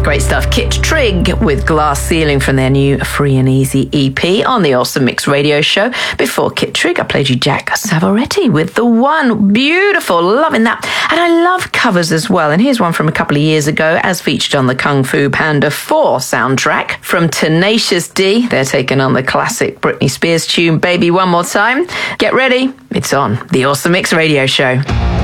Great stuff. Kit Trigg with Glass Ceiling from their new Free and Easy EP on the Awesome Mix Radio Show. Before Kit Trigg, I played you Jack Savoretti with The One. Beautiful. Loving that. And I love covers as well. And here's one from a couple of years ago, as featured on the Kung Fu Panda 4 soundtrack from Tenacious D. They're taking on the classic Britney Spears tune, Baby One More Time. Get ready. It's on the Awesome Mix Radio Show.